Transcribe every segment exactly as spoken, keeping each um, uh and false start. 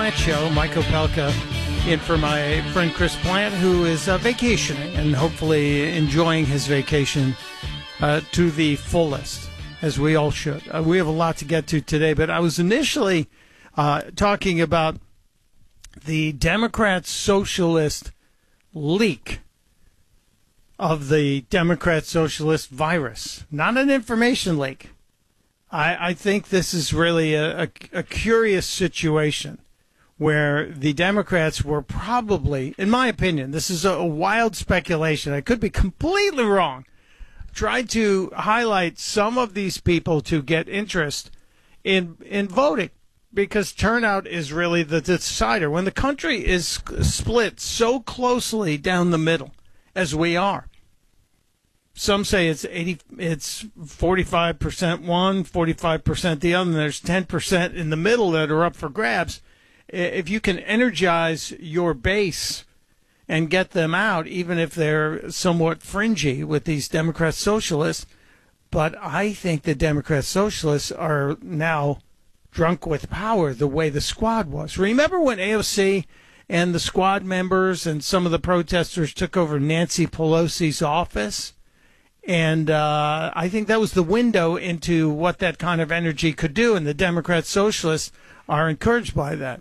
Plant Show. Mike Opelka in for my friend Chris Plant, who is uh, vacationing and hopefully enjoying his vacation uh, to the fullest, as we all should. Uh, we have a lot to get to today, but I was initially uh, talking about the Democrat Socialist leak of the Democrat Socialist virus, not an information leak. I, I think this is really a, a, a curious situation where the Democrats were probably, in my opinion, this is a, a wild speculation, I could be completely wrong, tried to highlight some of these people to get interest in in voting, because turnout is really the decider. When the country is split so closely down the middle as we are, some say it's eighty, it's forty-five percent one, forty-five percent the other, and there's ten percent in the middle that are up for grabs. If you can energize your base and get them out, even if they're somewhat fringy with these Democrat Socialists, but I think the Democrat Socialists are now drunk with power the way the Squad was. Remember when A O C and the Squad members and some of the protesters took over Nancy Pelosi's office? And uh, I think that was the window into what that kind of energy could do, and the Democrat Socialists are encouraged by that.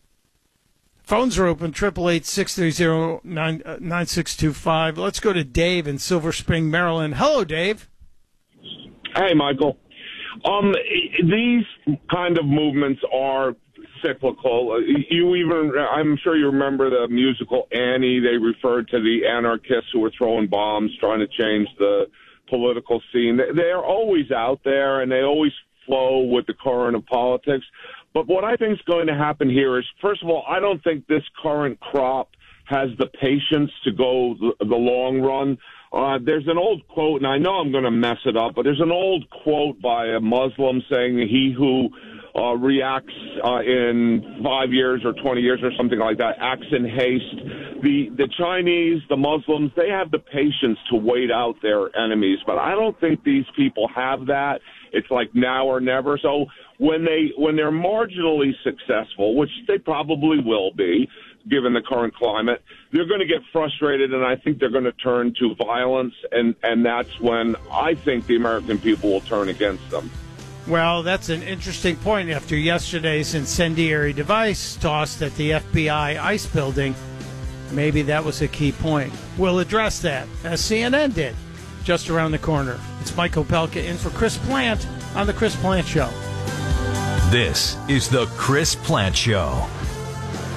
Phones are open, eight eight eight, six three zero, nine six two five. Let's go to Dave in Silver Spring, Maryland. Hello, Dave. Hey, Michael. Um, these kind of movements are cyclical. You even, I'm sure you remember the musical Annie. They referred to the anarchists who were throwing bombs, trying to change the political scene. They're always out there, and they always flow with the current of politics. But what I think is going to happen here is, first of all, I don't think this current crop has the patience to go the, the long run. Uh, there's an old quote, and I know I'm going to mess it up, but there's an old quote by a Muslim saying that he who uh, reacts uh, in five years or twenty years or something like that acts in haste. The, the Chinese, the Muslims, they have the patience to wait out their enemies, but I don't think these people have that. It's like now or never. So when they when they're marginally successful, which they probably will be, given the current climate, they're going to get frustrated, and I think they're going to turn to violence, and, and that's when I think the American people will turn against them. Well, that's an interesting point after yesterday's incendiary device tossed at the F B I ICE building. Maybe that was a key point. We'll address that, as C N N did, just around the corner. It's Mike Opelka in for Chris Plant on The Chris Plant Show. This is The Chris Plant Show.